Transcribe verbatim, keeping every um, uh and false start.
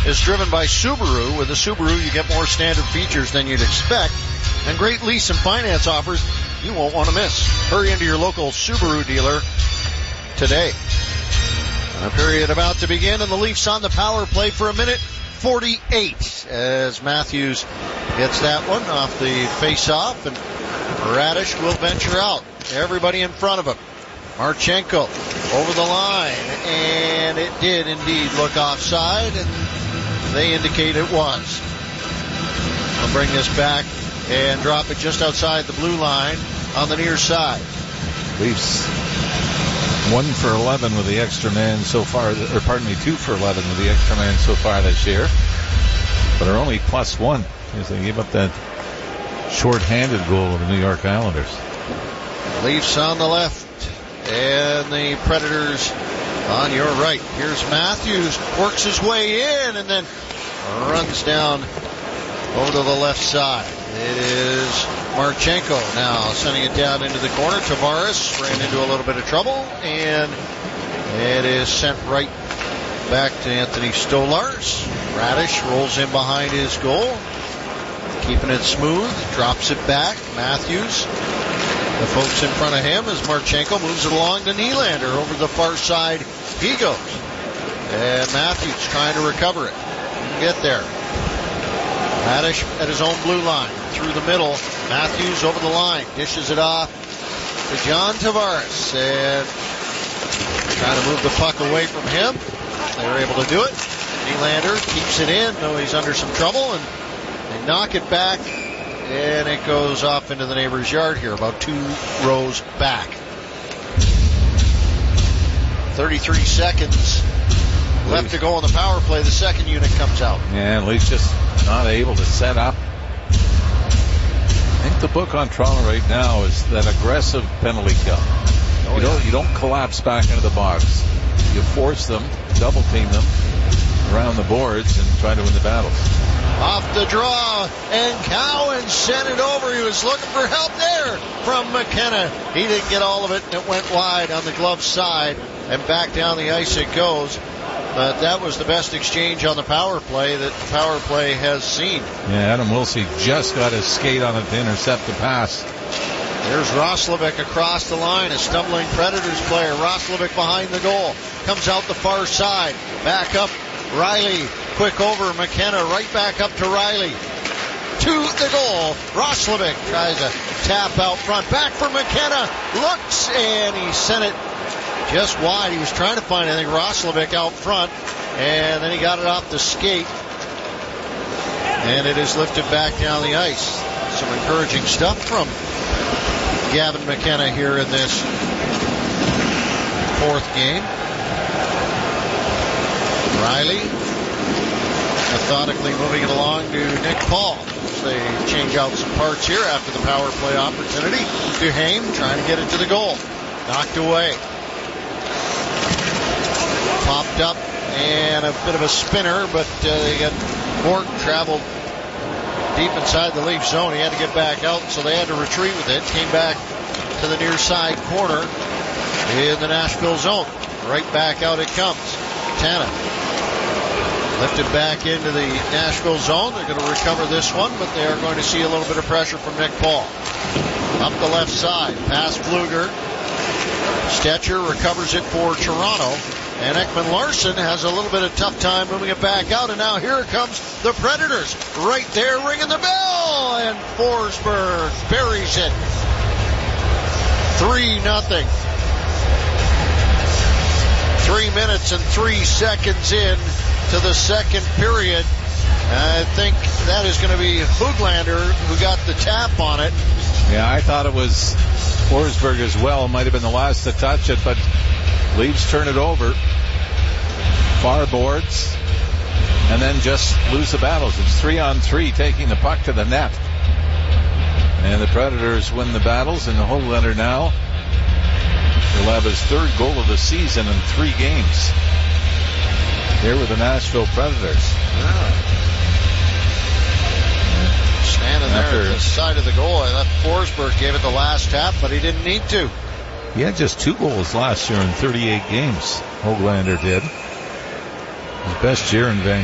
is driven by Subaru. With a Subaru, you get more standard features than you'd expect, and great lease and finance offers you won't want to miss. Hurry into your local Subaru dealer today. A period about to begin, and the Leafs on the power play for a minute forty-eight as Matthews gets that one off the face-off, and Radish will venture out. Everybody in front of him. Marchenko over the line, and it did indeed look offside, and they indicate it was. I'll bring this back and drop it just outside the blue line on the near side. Leafs one for eleven with the extra man so far, or pardon me, two for eleven with the extra man so far this year, but are only plus one as they gave up that short-handed goal of the New York Islanders. Leafs on the left and the Predators on your right. Here's Matthews, works his way in and then runs down over to the left side. It is Marchenko now sending it down into the corner. Tavares ran into a little bit of trouble, and it is sent right back to Anthony Stolarz. Radish rolls in behind his goal, keeping it smooth, drops it back. Matthews, the folks in front of him, as Marchenko moves it along to Nylander. Over the far side he goes, and Matthews trying to recover it. Didn't get there. Radish at his own blue line, through the middle. Matthews over the line, dishes it off to John Tavares, and trying to move the puck away from him. They were able to do it. Nylander keeps it in, though he's under some trouble, and they knock it back, and it goes off into the neighbor's yard here, about two rows back. thirty-three seconds left to go on the power play. The second unit comes out. Yeah, at least just not able to set up. I think the book on Toronto right now is that aggressive penalty kill. Oh, you, yeah. don't, you don't collapse back into the box. You force them, double team them around the boards and try to win the battles. Off the draw, and Cowan sent it over. He was looking for help there from McKenna. He didn't get all of it, and it went wide on the glove side, and back down the ice it goes. But that was the best exchange on the power play that the power play has seen. Yeah, Adam Wilsey just got his skate on it to intercept the pass. There's Roslovic across the line, a stumbling Predators player. Roslovic behind the goal, comes out the far side, back up Riley, quick over McKenna, right back up to Riley. To the goal, Roslovic tries a tap out front, back for McKenna, looks, and he sent it just wide. He was trying to find, I think, Roslovic out front, and then he got it off the skate, and it is lifted back down the ice. Some encouraging stuff from Gavin McKenna here in this fourth game. Riley methodically moving it along to Nick Paul. They change out some parts here after the power play opportunity. Duhaime trying to get it to the goal. Knocked away. Popped up and a bit of a spinner, but uh, they got Morton traveled deep inside the Leaf zone. He had to get back out, so they had to retreat with it. Came back to the near side corner in the Nashville zone. Right back out it comes. Tana lifted back into the Nashville zone. They're going to recover this one, but they are going to see a little bit of pressure from Nick Paul. Up the left side, past Pfluger. Stetcher recovers it for Toronto. And Ekman Larsson has a little bit of tough time moving it back out. And now here comes the Predators. Right there ringing the bell. And Forsberg buries it. three nothing. Three minutes and three seconds in to the second period. I think that is going to be Höglander who got the tap on it. Yeah, I thought it was Forsberg as well. Might have been the last to touch it, but Leafs turn it over. Far boards. And then just lose the battles. It's three on three, taking the puck to the net. And the Predators win the battles, and the Höglander now will have his third goal of the season in three games. Here with the Nashville Predators. Yeah. Standing After, there at the side of the goal. I thought Forsberg gave it the last tap, but he didn't need to. He had just two goals last year in thirty-eight games. Höglander did. His best year in Vancouver.